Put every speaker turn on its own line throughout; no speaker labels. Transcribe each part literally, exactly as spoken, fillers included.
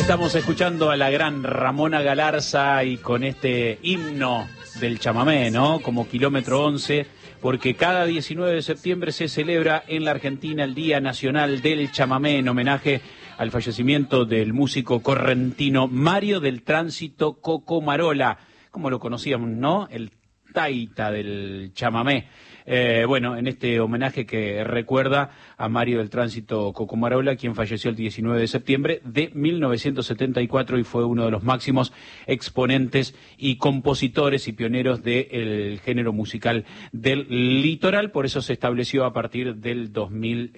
Estamos escuchando a la gran Ramona Galarza y con este himno del chamamé, ¿no? Como Kilómetro once, porque cada diecinueve de septiembre se celebra en la Argentina el Día Nacional del Chamamé en homenaje al fallecimiento del músico correntino Mario del Tránsito Cocomarola, como lo conocíamos, ¿no? El taita del chamamé. Eh, bueno, en este homenaje que recuerda a Mario del Tránsito Cocomarola, quien falleció el diecinueve de septiembre de mil novecientos setenta y cuatro y fue uno de los máximos exponentes y compositores y pioneros del género musical del litoral. Por eso se estableció a partir del dos mil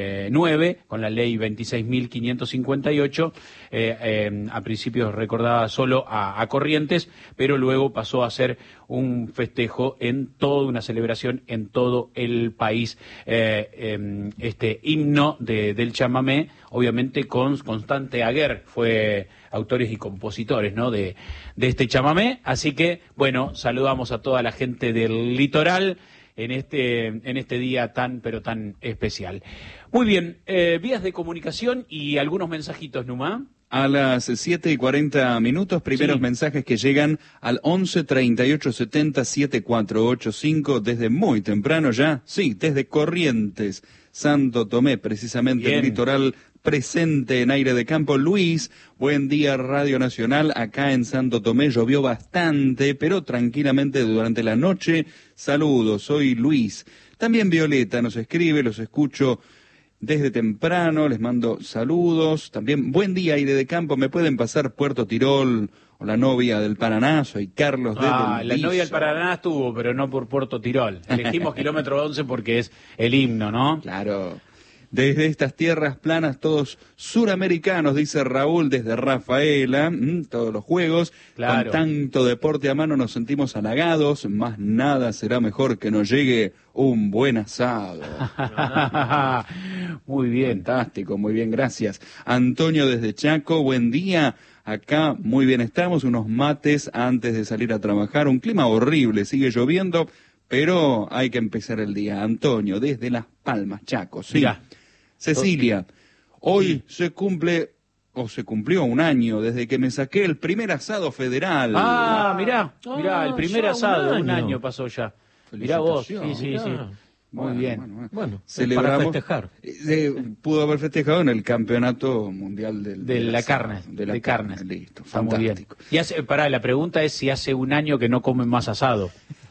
nueve con la ley veintiséis mil quinientos cincuenta y ocho. Eh, eh, a principios recordaba solo a, a Corrientes, pero luego pasó a ser un festejo en toda una celebración en todo el país. Eh, eh, este himno de, del chamamé, obviamente con Constante Aguer, fue autores y compositores, ¿no? de, de este chamamé. Así que, bueno, saludamos a toda la gente del litoral en este, en este día tan, pero tan especial. Muy bien, eh, vías de comunicación y algunos mensajitos, Numa.
A las siete y cuarenta minutos, primeros sí. mensajes que llegan al once treinta y ocho setenta setenta y cuatro ochenta y cinco desde muy temprano ya, sí, desde Corrientes, Santo Tomé, precisamente Bien. el litoral presente en aire de campo. Luis, buen día Radio Nacional, acá en Santo Tomé llovió bastante, pero tranquilamente durante la noche. Saludos, soy Luis. También Violeta nos escribe, los escucho desde temprano, les mando saludos. También, buen día, aire de campo, ¿me pueden pasar Puerto Tirol o la novia del Paraná? Soy Carlos de
Ah, la novia del Paraná estuvo, pero no por Puerto Tirol. Elegimos Kilómetro once porque es el himno, ¿no?
Claro. Desde estas tierras planas, todos suramericanos, dice Raúl, desde Rafaela, mmm, todos los juegos,
claro.
Con tanto deporte a mano nos sentimos halagados, más nada será mejor que nos llegue un buen asado.
Muy bien.
Fantástico, muy bien, gracias. Antonio desde Chaco, buen día. Acá muy bien estamos, unos mates antes de salir a trabajar, un clima horrible, sigue lloviendo, pero hay que empezar el día. Antonio, desde Las Palmas, Chaco, sí.
Mirá.
Cecilia, hoy se cumple, o se cumplió un año desde que me saqué el primer asado federal.
Ah, mirá, mirá, el primer
ah,
asado,
un
un
año.
año pasó ya. Mirá vos, sí, sí,
mirá.
sí. Muy
Bueno,
bien.
Bueno, bueno.
Bueno,
Celebramos,
para festejar.
Eh, pudo haber festejado en el campeonato mundial del,
De
del
la
asado,
carne,
de la
de
carne.
carne.
Listo,
Está muy bien.
fantástico.
Y hace, pará, la pregunta es si hace un año que no comen más asado.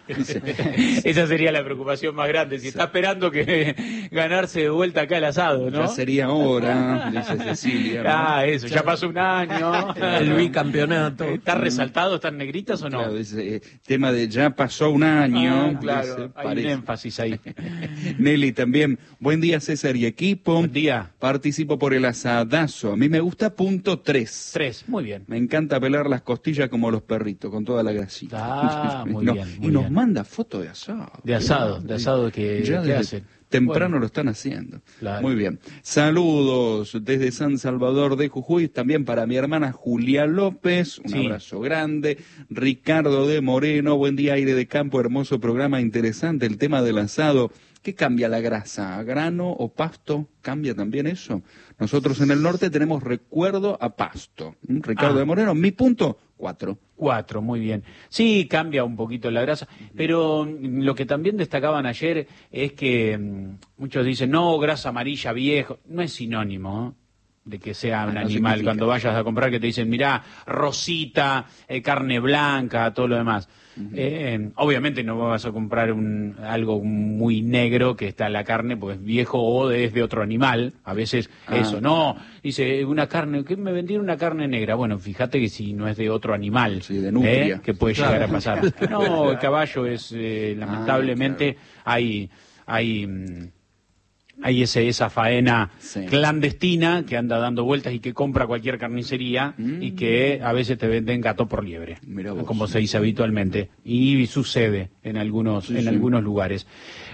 Esa sería la preocupación más grande. Si está esperando que ganarse de vuelta acá el asado, ¿no?
Ya sería hora, dice Cecilia, ¿no?
Ah, eso, ya pasó un año.
El bicampeonato.
¿Está resaltado? ¿Están negritas o no?
Claro, ese eh, tema de ya pasó un año.
Ah, claro,
dice,
hay
parece.
un énfasis ahí.
Nelly también, buen día César y equipo.
Buen día.
Participo por el asadazo, a mí me gusta punto tres.
Tres, muy bien.
Me encanta pelar las costillas como los perritos, con toda la grasita.
Ah, muy
No,
bien, muy
y nos
bien.
manda foto de asado.
De asado, de asado que,
Ya
que
desde
hacen.
temprano
Bueno.
lo están haciendo.
Claro.
Muy bien. Saludos desde San Salvador de Jujuy, también para mi hermana Julia López, un
Sí.
abrazo grande. Ricardo de Moreno, buen día, aire de campo, hermoso programa, interesante el tema del asado. ¿Qué cambia la grasa? ¿Grano o pasto? ¿Cambia también eso? Nosotros en el norte tenemos recuerdo a pasto. ¿Mm? Ricardo
Ah.
de Moreno, mi punto, cuatro.
Cuatro, muy bien. Sí, cambia un poquito la grasa, pero mm, lo que también destacaban ayer es que mm, muchos dicen, no, grasa amarilla, viejo. No es sinónimo, ¿eh? De que sea un
Ah, no
animal.
significa.
Cuando vayas a comprar que te dicen, mirá, rosita, eh, carne blanca, todo lo demás. Uh-huh. eh, obviamente no vas a comprar un algo muy negro que está en la carne, pues viejo o es de otro animal. A veces
Ah.
eso, no, dice, una carne, ¿qué me vendieron una carne negra? Bueno, fíjate que si no es de otro animal,
Sí, de nutria.
¿eh? Que puede
Claro.
llegar a pasar. No, el caballo es, eh, lamentablemente,
Ah,
hay... hay mm, hay ese, esa faena
Sí.
clandestina que anda dando vueltas y que compra cualquier carnicería
Mm.
y que a veces te venden gato por liebre,
Mirá vos.
como se dice habitualmente, y sucede en algunos,
Sí,
en
sí.
algunos lugares.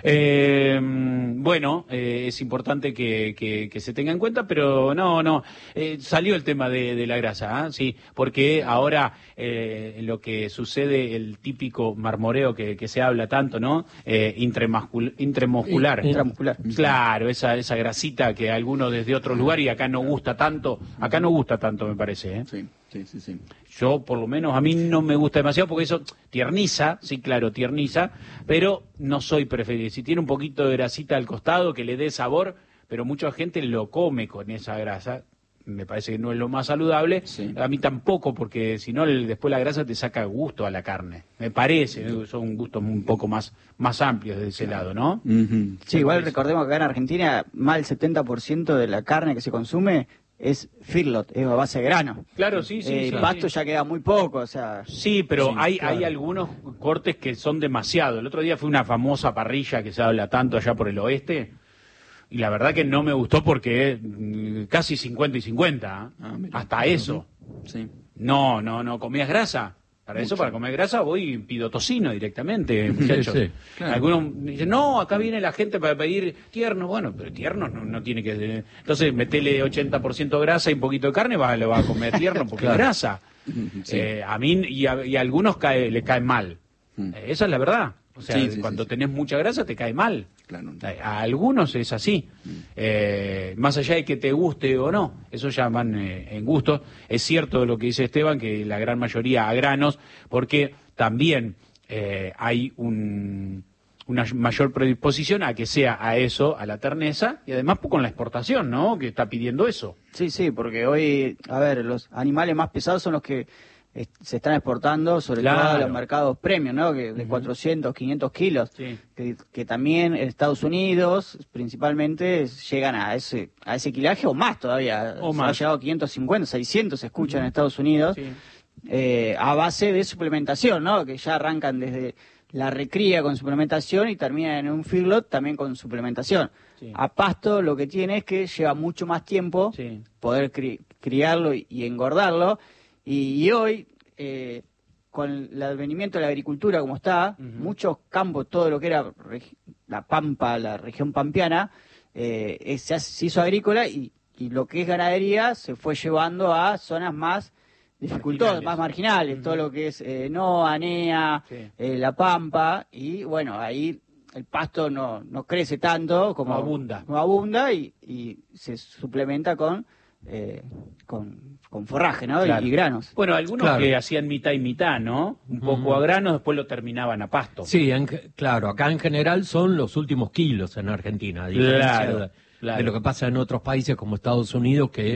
Eh, bueno, eh, es importante que, que, que se tenga en cuenta, pero no, no, eh, salió el tema de, de la grasa, ¿eh? Sí, porque ahora eh, lo que sucede, el típico marmoreo que, que se habla tanto, ¿no? Eh, intramuscul- intramuscular.
Intramuscular.
Claro, esa, esa grasita que a algunos desde otro lugar y acá no gusta tanto, acá no gusta tanto me parece, ¿eh?
Sí, sí, sí, sí.
Yo, por lo menos, a mí no me gusta demasiado porque eso tierniza, sí, claro, tierniza, pero no soy preferido. Si tiene un poquito de grasita al costado que le dé sabor, pero mucha gente lo come con esa grasa, me parece que no es lo más saludable.
Sí.
A mí tampoco, porque si no, el- después la grasa te saca gusto a la carne. Me parece, ¿eh? Son gustos un poco más, más amplios de ese lado, ¿no?
Ujú.
Sí, igual recordemos que acá en Argentina más del setenta por ciento de la carne que se consume es feedlot, es a base de grano.
Claro, sí, sí.
Eh,
sí,
pasto
sí.
ya queda muy poco, o sea...
Sí, pero
Sí,
hay,
claro.
hay algunos cortes que son demasiado. El otro día fue una famosa parrilla que se habla tanto allá por el oeste, y la verdad que no me gustó porque mm, casi cincuenta y cincuenta, ¿eh?
Ah, mira.
Hasta eso.
Sí.
No, no, no, ¿comías grasa? Para eso, para comer grasa, voy y pido tocino directamente, muchachos.
sí,
claro.
Algunos dicen, no, acá viene la gente para pedir tierno. Bueno, pero tierno no, no tiene que... Entonces, metele ochenta por ciento grasa y un poquito de carne, va, le va a comer tierno porque es grasa.
Sí.
Eh, a mí y a, y a algunos cae, le cae mal.
Mm.
Eh, esa es la verdad. O sea,
Sí, sí,
cuando
sí, sí.
tenés mucha grasa te cae mal.
Claro.
A, a algunos es así. Eh, más allá de que te guste o no, eso ya van eh, en gusto. Es cierto lo que dice Esteban, que la gran mayoría a granos, porque también eh, hay un, una mayor predisposición a que sea a eso, a la terneza, y además con la exportación, ¿no? Que está pidiendo eso.
Sí, sí, porque hoy, a ver, los animales más pesados son los que eh, se están exportando, sobre
Claro.
todo a los mercados premium, ¿no? Que de
Ujú.
cuatrocientos, quinientos kilos,
Sí.
que, que también en Estados Unidos, principalmente, llegan a ese a ese kilaje o más todavía.
O
Se
más.
ha llegado a quinientos cincuenta, seiscientos se escucha en Estados Unidos,
Sí.
eh, a base de suplementación, ¿no? Que ya arrancan desde la recría con suplementación y terminan en un feedlot también con suplementación.
Sí.
A pasto lo que tiene es que lleva mucho más tiempo
Sí.
poder cri- criarlo y, y engordarlo. Y, y hoy, eh, con el advenimiento de la agricultura como está,
Ujú.
muchos campos, todo lo que era regi- la Pampa, la región pampeana, eh, eh, se, hace- se hizo agrícola y, y lo que es ganadería se fue llevando a zonas más dificultosas,
Marginales.
más marginales,
Ujú.
todo lo que es eh, Noa, Anea,
Sí.
eh, La Pampa, y bueno, ahí el pasto no, no crece tanto como
No abunda.
no abunda y, y se suplementa con, eh, con, con forraje, ¿no? Y-
Claro.
Y, granos.
Bueno, algunos
Claro.
que hacían mitad y mitad, ¿no? Un poco
Ujú.
a granos, después lo terminaban a pasto.
Sí, en ge- claro, acá en general son los últimos kilos en Argentina, a diferencia
Claro,
de,
claro.
de lo que pasa en otros países como Estados Unidos, que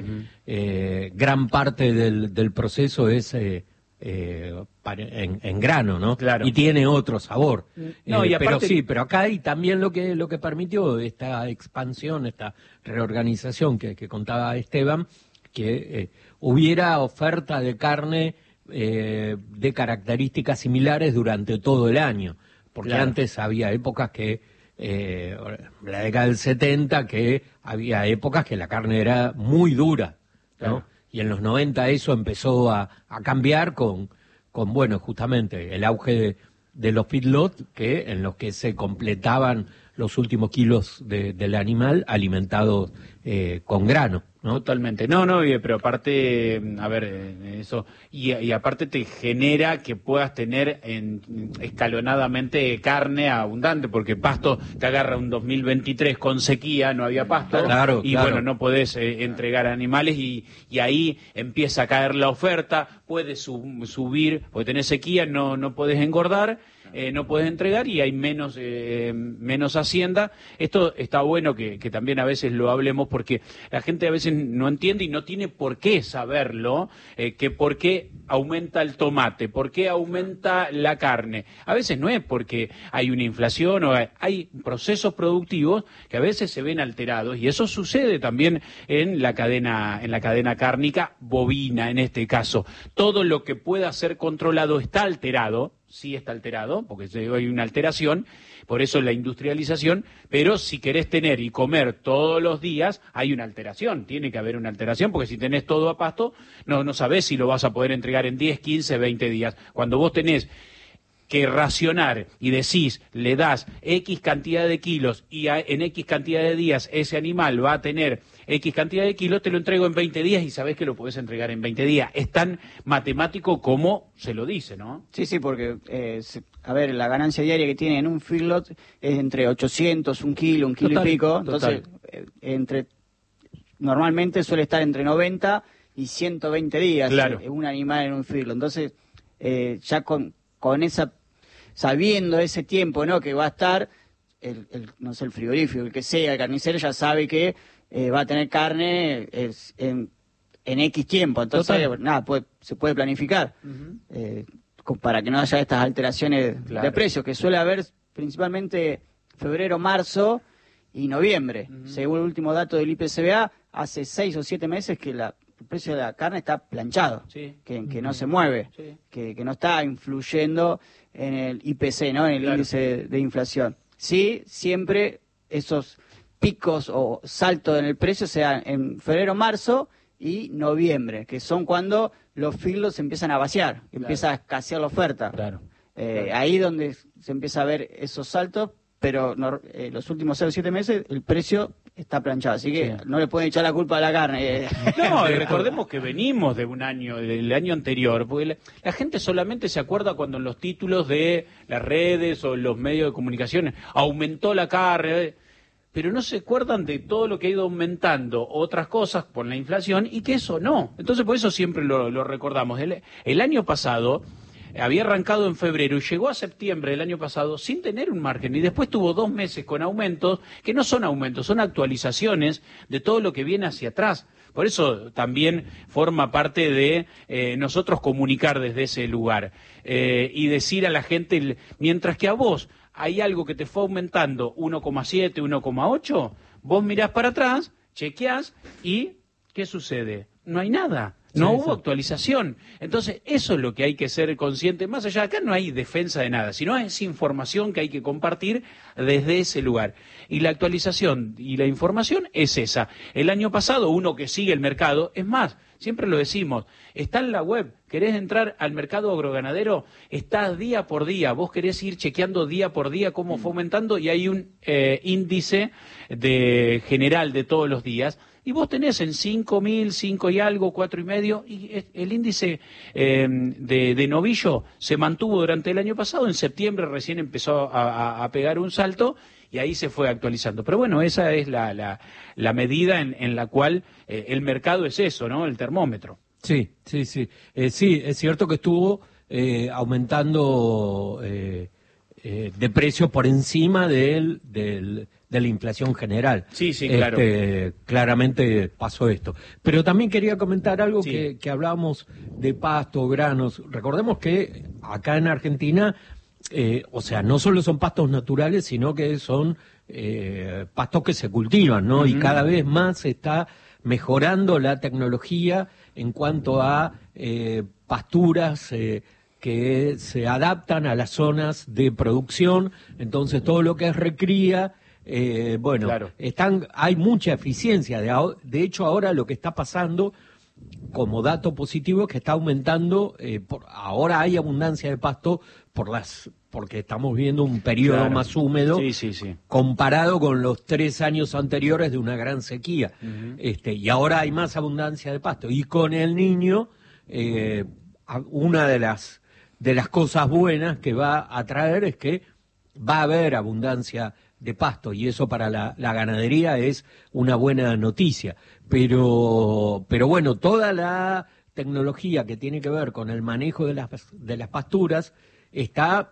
eh, gran parte del, del proceso es eh, eh, para- en, en grano, ¿no?
Claro.
Y tiene otro sabor.
No,
Eh,
y
pero
aparte-
sí, pero acá hay también lo que lo que permitió esta expansión, esta reorganización que, que contaba Esteban, que eh, hubiera oferta de carne eh, de características similares durante todo el año, porque
Claro.
antes había épocas que, eh, la década del setenta, que había épocas que la carne era muy dura, ¿no?
Claro.
Y en los noventa eso empezó a, a cambiar con, con, bueno, justamente el auge de, de los feedlot, que en los que se completaban los últimos kilos de- del animal alimentados eh, con grano, ¿no?
Totalmente. No, no, y- pero aparte, a ver, eh, eso, y, y aparte te genera que puedas tener en, escalonadamente carne abundante, porque pasto te agarra un dos mil veintitrés con sequía, no había pasto,
Claro,
y
claro.
bueno, no podés eh, entregar animales y, y ahí empieza a caer la oferta, puedes su- subir, porque tenés sequía, no, no podés engordar, eh, no puedes entregar y hay menos, eh, menos hacienda. Esto está bueno que, que también a veces lo hablemos porque la gente a veces no entiende y no tiene por qué saberlo, eh, que por qué aumenta el tomate, por qué aumenta la carne. A veces no es porque hay una inflación o hay, hay procesos productivos que a veces se ven alterados y eso sucede también en la cadena, en la cadena cárnica bovina en este caso. Todo lo que pueda ser controlado está alterado, sí está alterado, porque se- hay una alteración, por eso la industrialización, pero si querés tener y comer todos los días, hay una alteración, tiene que haber una alteración, porque si tenés todo a pasto, no, no sabés si lo vas a poder entregar en diez, quince, veinte días. Cuando vos tenés que racionar y decís, le das X cantidad de kilos y a, en X cantidad de días ese animal va a tener X cantidad de kilos, te lo entrego en veinte días y sabés que lo podés entregar en veinte días. Es tan matemático como se lo dice, ¿no?
Sí, sí, porque, eh, se, a ver, la ganancia diaria que tiene en un feedlot es entre ochocientos, un kilo, un kilo total, y pico. Entonces, eh, entre normalmente suele estar entre noventa y ciento veinte días
claro.
eh, un animal en un feedlot. Entonces, eh, ya con, con esa, sabiendo ese tiempo, ¿no?, que va a estar, el, el, no sé, el frigorífico, el que sea, el carnicero ya sabe que eh, va a tener carne eh, en, en X tiempo. Entonces, total. nada, puede, se puede planificar uh-huh. eh, para que no haya estas alteraciones claro. de precios, que suele haber principalmente febrero, marzo y noviembre. Uh-huh. Según el último dato del I P C B A, hace seis o siete meses que la el precio de la carne está planchado, sí. que, que no se mueve, sí. que, que no está influyendo en el I P C, ¿no?, en el claro. índice de, de inflación. Sí, siempre esos picos o saltos en el precio se dan en febrero, marzo y noviembre, que son cuando los feedlots se empiezan a vaciar, claro. empieza a escasear la oferta.
Claro.
Eh,
claro.
Ahí donde se empieza a ver esos saltos, pero no, eh, los últimos seis o siete meses el precio está planchado, así que sí. no le pueden echar la culpa a la carne.
No, y recordemos que venimos de un año, del año anterior, porque la, la gente solamente se acuerda cuando en los títulos de las redes o los medios de comunicación aumentó la carne, pero no se acuerdan de todo lo que ha ido aumentando otras cosas por la inflación y que eso no. Entonces por eso siempre lo, lo recordamos. El, el año pasado había arrancado en febrero y llegó a septiembre del año pasado sin tener un margen y después tuvo dos meses con aumentos que no son aumentos, son actualizaciones de todo lo que viene hacia atrás. Por eso también forma parte de eh, nosotros comunicar desde ese lugar eh, y decir a la gente, mientras que a vos hay algo que te fue aumentando uno coma siete, uno coma ocho, vos mirás para atrás, chequeás y ¿qué sucede? No hay nada. No sí, hubo sí. actualización. Entonces, eso es lo que hay que ser consciente. Más allá de acá no hay defensa de nada, sino es información que hay que compartir desde ese lugar. Y la actualización y la información es esa. El año pasado, uno que sigue el mercado, es más, siempre lo decimos, está en la web, querés entrar al mercado agroganadero, está día por día, vos querés ir chequeando día por día cómo fue aumentando y hay un eh, índice de general de todos los días. Y vos tenés en cinco mil, cinco y algo, cuatro y medio, y el índice eh, de, de novillo se mantuvo durante el año pasado, en septiembre recién empezó a, a, a pegar un salto y ahí se fue actualizando. Pero bueno, esa es la, la, la medida en, en la cual eh, el mercado es eso, ¿no? El termómetro.
Sí, sí, sí. Eh, sí, es cierto que estuvo eh, aumentando eh, eh, de precio por encima del... del de la inflación general.
Sí, sí, claro.
Este, claramente pasó esto. Pero también quería comentar algo sí. que, que hablábamos de pasto, granos. Recordemos que acá en Argentina, eh, o sea, no solo son pastos naturales, sino que son eh, pastos que se cultivan, ¿no? Uh-huh. Y cada vez más se está mejorando la tecnología en cuanto a eh, pasturas eh, que se adaptan a las zonas de producción. Entonces, todo lo que es recría, Eh, bueno, claro. están, hay mucha eficiencia. De, de hecho, ahora lo que está pasando como dato positivo es que está aumentando. Eh, por, ahora hay abundancia de pasto por las, porque estamos viendo un periodo claro. más húmedo
sí, sí, sí.
comparado con los tres años anteriores de una gran sequía.
Uh-huh.
Este, y ahora hay más abundancia de pasto. Y con el Niño, eh, una de las de las cosas buenas que va a traer es que va a haber abundancia de pasto y eso para la, la ganadería es una buena noticia, pero pero bueno, toda la tecnología que tiene que ver con el manejo de las de las pasturas está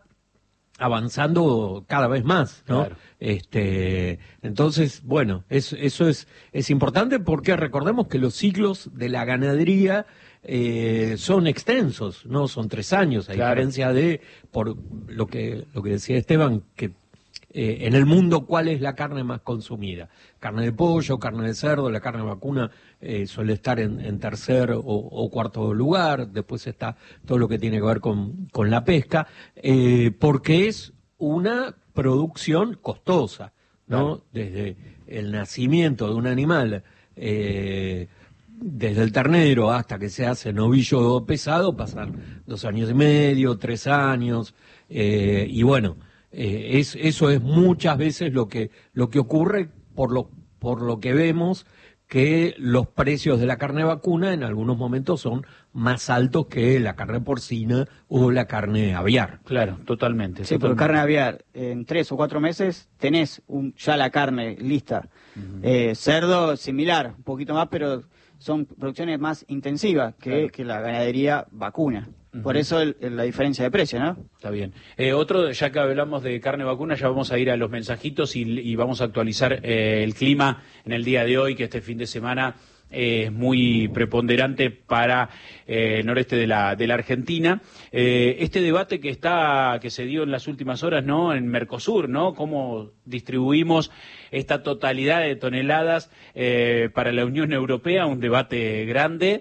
avanzando cada vez más, ¿no?
Claro.
Este, entonces, bueno, es, eso es es importante porque recordemos que los ciclos de la ganadería eh, son extensos, no son tres años, a claro. diferencia de por lo que lo que decía Esteban, que Eh, en el mundo, ¿cuál es la carne más consumida? Carne de pollo, carne de cerdo, la carne vacuna eh, suele estar en, en tercer o, o cuarto lugar, después está todo lo que tiene que ver con, con la pesca, eh, porque es una producción costosa, ¿no? Claro. Desde el nacimiento de un animal, eh, desde el ternero hasta que se hace novillo pesado pasan dos años y medio, tres años, eh, y bueno, eh, es, eso es muchas veces lo que lo que ocurre por lo por lo que vemos que los precios de la carne vacuna en algunos momentos son más altos que la carne porcina o la carne aviar.
Claro, totalmente.
Sí,
totalmente.
pero carne aviar, en tres o cuatro meses tenés un, ya la carne lista. Uh-huh. eh, cerdo, similar, un poquito más, pero son producciones más intensivas que, claro. que la ganadería vacuna. Uh-huh. Por eso el, el, la diferencia de precio, ¿no?
Está bien. Eh, otro, ya que hablamos de carne vacuna, ya vamos a ir a los mensajitos y, y vamos a actualizar eh, el clima en el día de hoy, que este fin de semana es eh, muy preponderante para eh, el noreste de la de la Argentina. Eh, este debate que está que se dio en las últimas horas, ¿no? En Mercosur, ¿no? Cómo distribuimos esta totalidad de toneladas eh, para la Unión Europea, un debate grande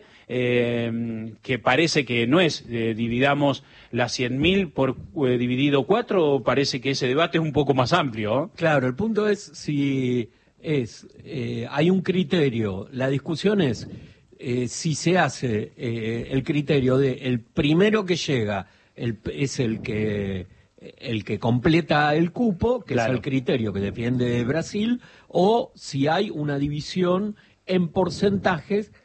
eh, que parece que no es eh, dividamos las cien mil por eh, dividido cuatro, parece que ese debate es un poco más amplio, ¿eh?
Claro, el punto es si es eh, hay un criterio, la discusión es eh, si se hace eh, el criterio de el primero que llega el, es el que el que completa el cupo, que claro. es el criterio que defiende Brasil, o si hay una división en porcentajes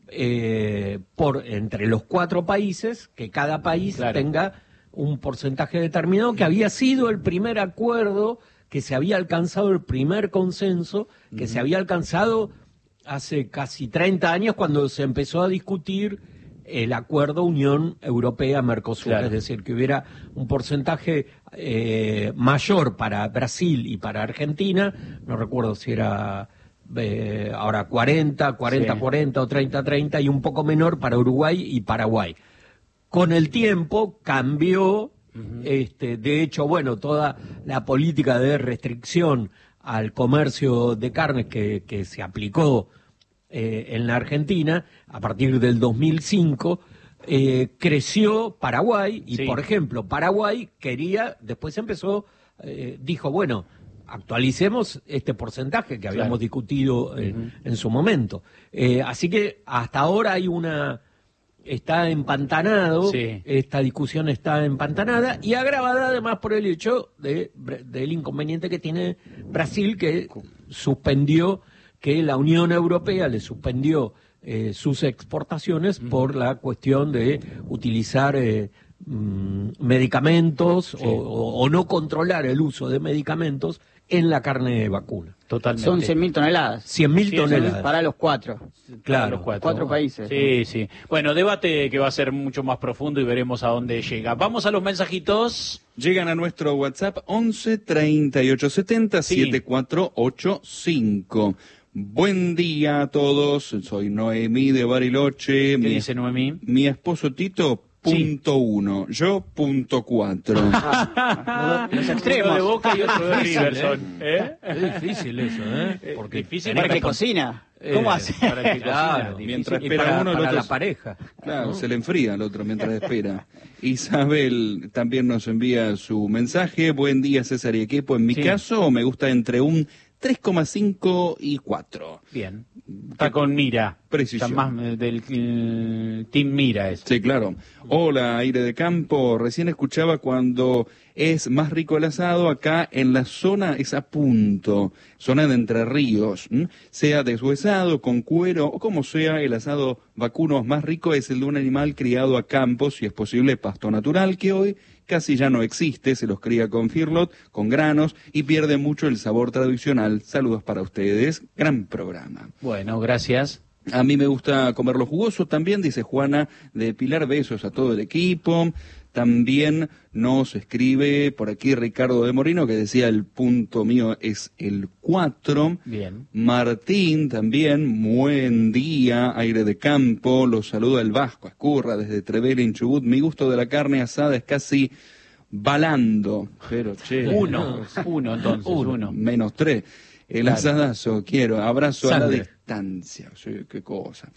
eh, por entre los cuatro países, que cada país claro. tenga un porcentaje determinado, que había sido el primer acuerdo, que se había alcanzado el primer consenso, que uh-huh. se había alcanzado hace casi treinta años cuando se empezó a discutir el acuerdo Unión Europea-Mercosur, claro. es decir, que hubiera un porcentaje eh, mayor para Brasil y para Argentina, no recuerdo si era eh, ahora cuarenta, cuarenta, sí. cuarenta o treinta, treinta, y un poco menor para Uruguay y Paraguay. Con el tiempo cambió. Este, de hecho, bueno, toda la política de restricción al comercio de carnes que, que se aplicó eh, en la Argentina a partir del dos mil cinco, eh, creció Paraguay y, sí. por ejemplo, Paraguay quería, después empezó, eh, dijo, bueno, actualicemos este porcentaje que habíamos claro. discutido en, uh-huh. en su momento. Eh, así que hasta ahora hay una... está empantanado, sí. esta discusión está empantanada y agravada además por el hecho de, del inconveniente que tiene Brasil, que suspendió, que la Unión Europea le suspendió eh, sus exportaciones uh-huh. por la cuestión de utilizar eh, mm, medicamentos sí. o, o, o no controlar el uso de medicamentos en la carne vacuna.
Totalmente. Son cien mil toneladas.
cien mil sí, toneladas.
Para los cuatro.
Claro.
Los cuatro. cuatro países.
Sí, sí. Bueno, debate que va a ser mucho más profundo y veremos a dónde llega. Vamos a los mensajitos.
Llegan a nuestro WhatsApp once, treinta y ocho, setenta, sí. setenta y cuatro ochenta y cinco. Buen día a todos. Soy Noemí de Bariloche.
¿Qué
mi,
dice Noemí?
Mi esposo Tito... Punto sí. uno, yo punto cuatro.
Ah, los extremos.
Uno de Boca y otro de River.
¿Eh? Es difícil eso, ¿eh?
Porque difícil
para que cocina. ¿Cómo
eh,
hace?
Para que
claro,
cocina.
Mientras espera
para,
uno, el
para
otro
la pareja.
Claro,
¿no?
Se le enfría al otro mientras espera. Isabel también nos envía su mensaje. Buen día, César y equipo. En mi sí. caso, me gusta entre un tres coma cinco y cuatro.
Bien. Está con Mira.
Precisión.
Está más del uh, Team Mira. Es.
Sí, claro. Hola, aire de campo. Recién escuchaba cuando es más rico el asado. Acá en la zona es a punto. Zona de Entre Ríos. ¿m? Sea deshuesado, con cuero o como sea, el asado vacuno más rico es el de un animal criado a campo, si es posible pasto natural, que hoy casi ya no existe, se los cría con feedlot, con granos, y pierde mucho el sabor tradicional. Saludos para ustedes, gran programa.
Bueno, gracias.
A mí me gusta comerlo jugoso también, dice Juana de Pilar, besos a todo el equipo. También nos escribe por aquí Ricardo de Morino, que decía el punto mío es el cuatro.
Bien.
Martín también, buen día, aire de campo, los saluda el Vasco Escurra desde Trevela, en Chubut. Mi gusto de la carne asada es casi balando, pero che.
Uno, uno entonces, uno. uno.
Menos tres. El claro. asadazo, quiero, abrazo
Sangre.
a la distancia, sí, qué cosa.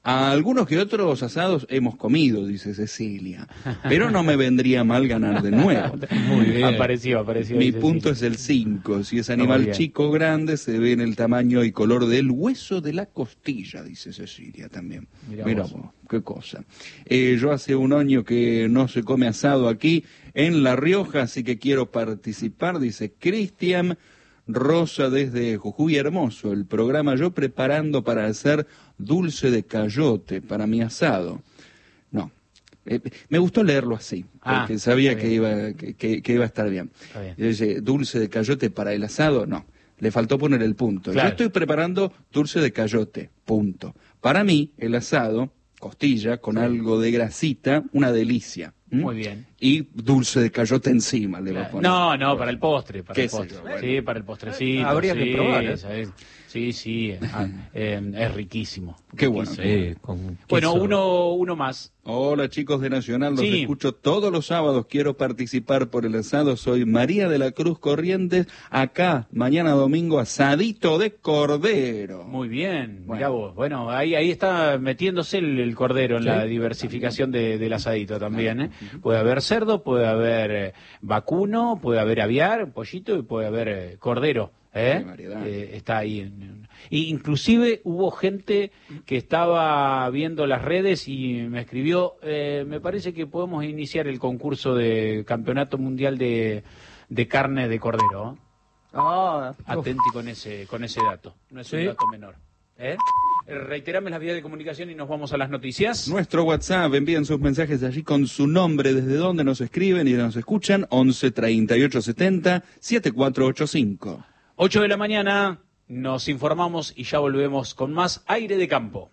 A algunos que otros asados hemos comido, dice Cecilia, pero no me vendría mal ganar de nuevo.
Muy bien. Apareció, apareció.
Mi punto es el cinco. Si es animal chico o grande, se ve en el tamaño y color del hueso de la costilla, dice Cecilia también. Mirá, Mirá vos. vos, qué cosa. Eh, yo hace un año que no se come asado aquí en La Rioja, así que quiero participar, dice Cristian. Rosa desde Jujuy, hermoso el programa, yo preparando para hacer dulce de cayote para mi asado. No, eh, me gustó leerlo así, porque ah, sabía que iba, que, que, que iba a estar bien. bien. Yo dije, dulce de cayote para el asado, no, le faltó poner el punto. Claro. Yo estoy preparando dulce de cayote, punto. Para mí, el asado, costilla, con sí. algo de grasita, una delicia. ¿Mm? Muy bien. Y dulce de cayote encima le claro. va a poner.
No, no, para el postre. Para el postre.
Bueno.
Sí, para el postrecito.
Habría
sí,
que probar, ¿eh?
Sí, sí, ah, eh, es riquísimo.
Qué bueno.
Sí, con bueno, uno, uno más.
Hola chicos de Nacional, los
sí.
escucho todos los sábados, quiero participar por el asado, soy María de la Cruz Corrientes, acá, mañana domingo, asadito de cordero.
Muy bien, bueno. Mirá vos, bueno, ahí, ahí está metiéndose el, el cordero en sí. la diversificación de, del asadito también, ¿eh? Puede haber cerdo, puede haber eh, vacuno, puede haber aviar, pollito y puede haber eh, cordero. ¿Eh? Eh, está ahí. Y inclusive hubo gente que estaba viendo las redes y me escribió, eh, me parece que podemos iniciar el concurso de campeonato mundial de, de carne de cordero.
Oh,
Atenti con ese, con ese dato, no es ¿Sí? un dato menor. ¿Eh? Reiterame las vías de comunicación y nos vamos a las noticias.
Nuestro WhatsApp, envíen sus mensajes allí con su nombre, desde donde nos escriben y nos escuchan, once treinta y ocho setenta setenta y cuatro ochenta y cinco.
ocho de la mañana, nos informamos y ya volvemos con más Aire de Campo.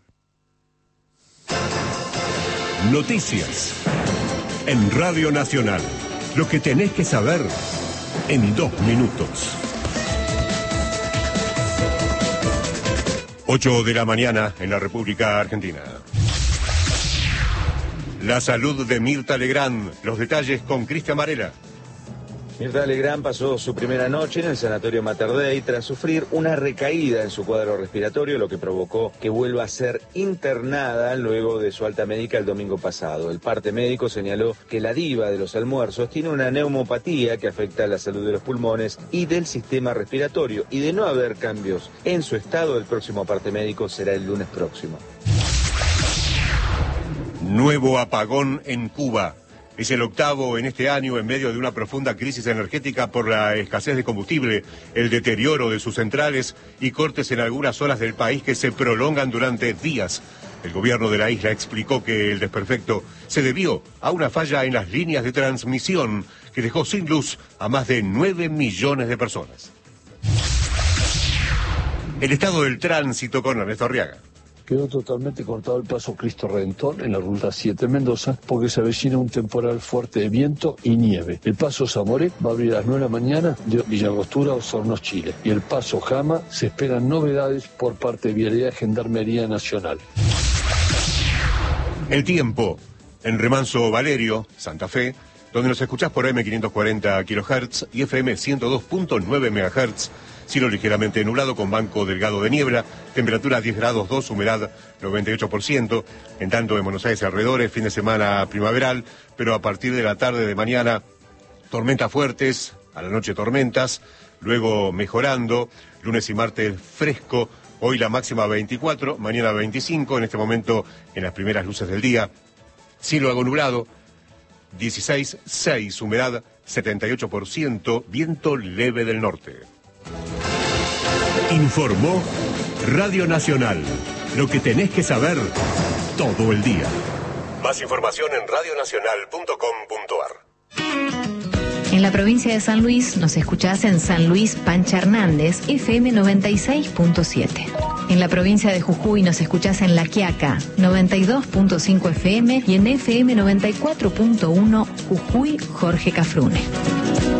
Noticias en Radio Nacional. Lo que tenés que saber en dos minutos. ocho de la mañana en la República Argentina. La salud de Mirta Legrand. Los detalles con Cristian Varela.
Mirta Legrand pasó su primera noche en el Sanatorio Mater Dei tras sufrir una recaída en su cuadro respiratorio, lo que provocó que vuelva a ser internada luego de su alta médica el domingo pasado. El parte médico señaló que la diva de los almuerzos tiene una neumopatía que afecta a la salud de los pulmones y del sistema respiratorio, y de no haber cambios en su estado, el próximo parte médico será el lunes próximo.
Nuevo apagón en Cuba. Es el octavo en este año en medio de una profunda crisis energética por la escasez de combustible, el deterioro de sus centrales y cortes en algunas zonas del país que se prolongan durante días. El gobierno de la isla explicó que el desperfecto se debió a una falla en las líneas de transmisión que dejó sin luz a más de nueve millones de personas. El estado del tránsito con Ernesto Arriaga.
Quedó totalmente cortado el paso Cristo Redentor en la ruta siete Mendoza porque se avecina un temporal fuerte de viento y nieve. El paso Zamoré va a abrir a las nueve de la mañana de Villangostura a Osornos, Chile. Y el paso Jama se esperan novedades por parte de Vialidad de Gendarmería Nacional.
El tiempo en Remanso Valerio, Santa Fe, donde nos escuchás por eme quinientos cuarenta kilohertz y efe eme ciento dos punto nueve megahertz. Cielo ligeramente nublado con banco delgado de niebla, temperatura diez grados dos, humedad noventa y ocho por ciento. En tanto en Buenos Aires y alrededores, fin de semana primaveral, pero a partir de la tarde de mañana, tormentas fuertes, a la noche tormentas, luego mejorando, lunes y martes fresco, hoy la máxima veinticuatro, mañana veinticinco, en este momento en las primeras luces del día. Cielo algo nublado, dieciséis punto seis, humedad setenta y ocho por ciento, viento leve del norte. Informó Radio Nacional. Lo que tenés que saber todo el día. Más información en radio nacional punto com punto ar.
En la provincia de San Luis nos escuchás en San Luis Pancha Hernández, efe eme noventa y seis punto siete. En la provincia de Jujuy nos escuchás en La Quiaca, noventa y dos punto cinco efe eme y en efe eme noventa y cuatro punto uno Jujuy Jorge Cafrune.